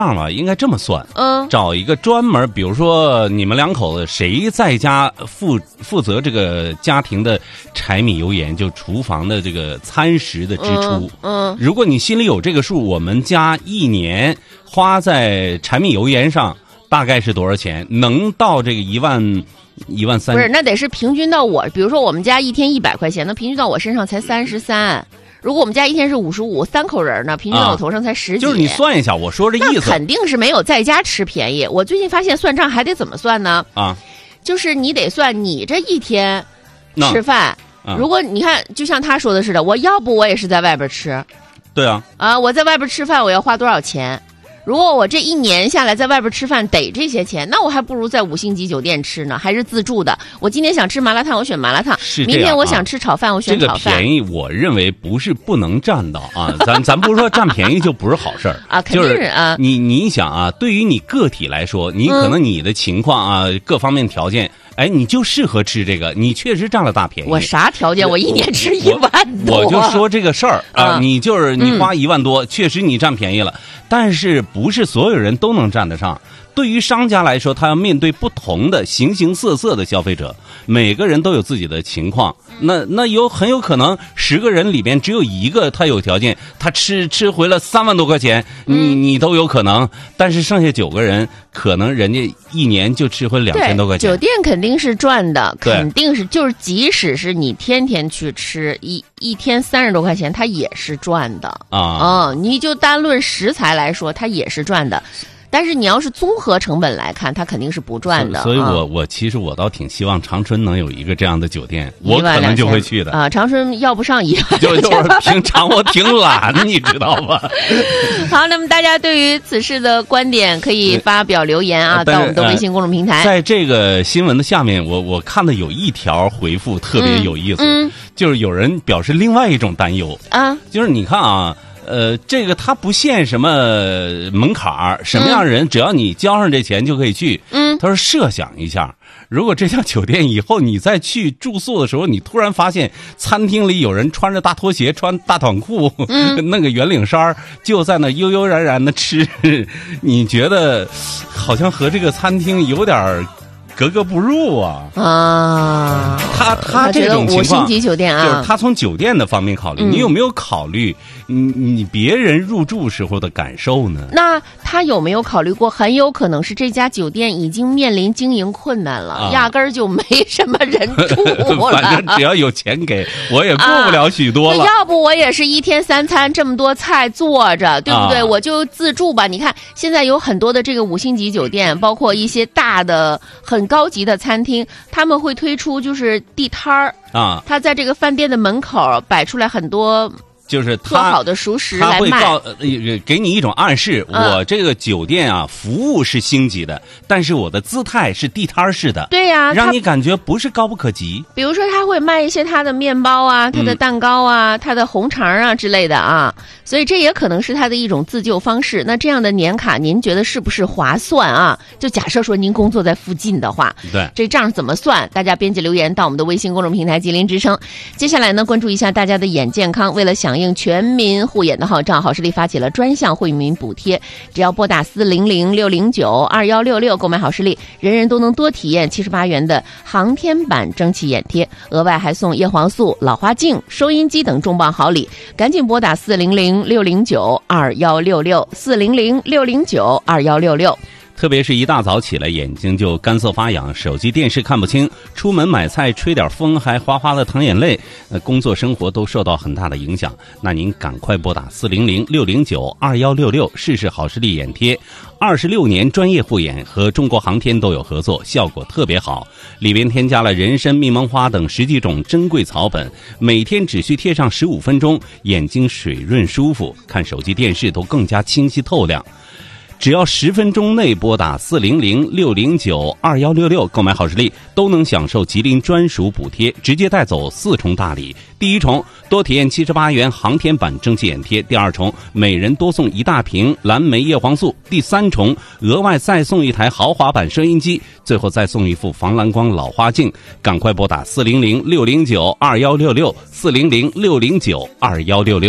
这样吧，应该这么算，找一个专门，比如说你们两口子谁在家负责这个家庭的柴米油盐，就厨房的这个餐食的支出，如果你心里有这个数，我们家一年花在柴米油盐上大概是多少钱？能到这个1万3？ 不是，那得是平均到我，比如说我们家一天100块钱，那平均到我身上才33。如果我们家一天是55，3口人呢，平均到我头上才10几。 就是你算一下，我说这意思， 那肯定是没有在家吃便宜。我最近发现算账还得怎么算呢？就是你得算你这一天吃饭。如果你看，就像他说的似的，我要不我也是在外边吃。 对啊。 我在外边吃饭，我要花多少钱？如果我这一年下来在外边吃饭得这些钱，那我还不如在5星级酒店吃呢，还是自助的。我今天想吃麻辣烫，我选麻辣烫；明天我想吃炒饭，我选炒饭。 这个便宜，我认为不是不能占到啊，咱不是说占便宜就不是好事儿啊，肯定是啊。 你想啊，对于你个体来说，你可能你的情况啊，各方面条件。你就适合吃这个，你确实占了大便宜。 我啥条件？我一年吃1万多。 我就说这个事儿啊，你花1万多，确实你占便宜了，但是不是所有人都能占得上。对于商家来说，他要面对不同的形形色色的消费者，每个人都有自己的情况。那很有可能10个人里边只有1个他有条件，他吃回了3万多块钱，你都有可能。但是剩下9个人，可能人家一年就吃回2000多块钱。 酒店肯定是赚的，肯定是，就是即使是你天天去吃，一天30多块钱，他也是赚的啊。你就单论食材来说，他也是赚的。但是你要是综合成本来看，它肯定是不赚的。 所以我其实我倒挺希望长春能有一个这样的酒店，我可能就会去的啊。长春要不上1万， 就是平常我挺懒，你知道吧？ 好，那么大家对于此事的观点可以发表留言啊，到我们的微信公众平台。 在这个新闻的下面，我看到有一条回复特别有意思，就是有人表示另外一种担忧啊，就是你看啊。这个它不限什么门槛儿，什么样的人只要你交上这钱就可以去。他说设想一下，如果这家酒店以后你再去住宿的时候，你突然发现餐厅里有人穿着大拖鞋、穿大短裤，那个圆领衫就在那悠悠然然的吃，你觉得好像和这个餐厅有点格格不入啊！他这种情况，5 星级酒店啊， 就是他从酒店的方面考虑，你有没有考虑你别人入住时候的感受呢？ 那他有没有考虑过，很有可能是这家酒店已经面临经营困难了，压根儿就没什么人住了。 反正只要有钱给，我也过不了许多了。 要不我也是1天3餐这么多菜做着，对不对？我就自助吧。你看现在有很多的这个5星级酒店，包括一些大的很高级的餐厅，他们会推出就是地摊儿啊，他在这个饭店的门口摆出来很多。 就是做好的熟食来卖， 给你一种暗示，我这个酒店啊，服务是星级的，但是我的姿态是地摊式的。 对呀， 让你感觉不是高不可及。 比如说他会卖一些他的面包啊，他的蛋糕啊，他的红肠啊之类的啊，所以这也可能是他的一种自救方式。那这样的年卡您觉得是不是划算啊？就假设说您工作在附近的话， 对， 这账怎么算？大家编辑留言到我们的微信公众平台吉林之声。接下来呢，关注一下大家的眼健康，为了响应全民护眼的号召，好视力发起了专项惠民补贴，只要拨打400-609-2166购买好视力，人人都能多体验78元的航天版蒸汽眼贴，额外还送叶黄素、老花镜、收音机等重磅好礼，赶紧拨打400-609-2166，400-609-2166。 特别是一大早起来眼睛就干涩发痒，手机电视看不清，出门买菜吹点风还哗哗的淌眼泪，工作生活都受到很大的影响。那您赶快拨打400-609-2166试试好视力眼贴，26年专业护眼，和中国航天都有合作，效果特别好。里边添加了人参、蜜檬花等10几种珍贵草本，每天只需贴上15分钟，眼睛水润舒服，看手机电视都更加清晰透亮。只要10分钟内拨打400-609-2166购买好视力，都能享受吉林专属补贴，直接带走4重大礼。第一重，多体验78元航天版蒸汽眼贴；第二重，每人多送1大瓶蓝莓叶黄素；第三重，额外再送1台豪华版收音机；最后再送1副防蓝光老花镜。赶快拨打400-609-2166，400-609-2166。